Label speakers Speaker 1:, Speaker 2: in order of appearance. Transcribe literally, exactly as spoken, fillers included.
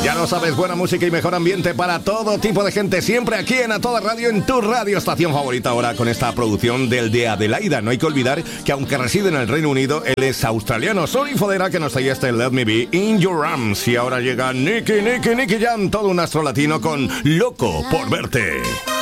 Speaker 1: Ya lo sabes, buena música y mejor ambiente para todo tipo de gente, siempre aquí en A Toda Radio, en tu radio estación favorita. Ahora con esta producción del de Adelaida. No hay que olvidar que aunque reside en el Reino Unido, él es australiano. Sony Fodera, que nos traía este Let Me Be In Your Arms. Y ahora llega Nicky, Nicky, Nicky Jam, todo un astro latino con Loco por Verte.